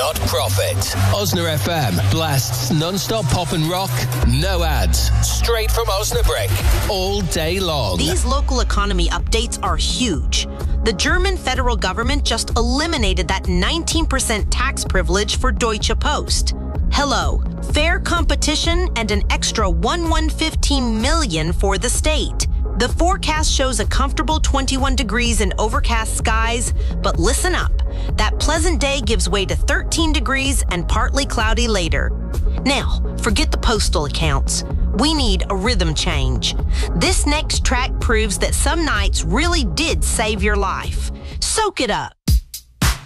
not profit. Osna FM blasts non-stop pop and rock, no ads, straight from Osnabrück, all day long. These local economy updates are huge. The German federal government just eliminated that 19% tax privilege for Deutsche Post. Hello, fair competition and an extra 115 million for the state. The forecast shows a comfortable 21 degrees and overcast skies, but listen up. That pleasant day gives way to 13 degrees and partly cloudy later. Now, forget the postal accounts. We need a rhythm change. This next track proves that some nights really did save your life. Soak it up.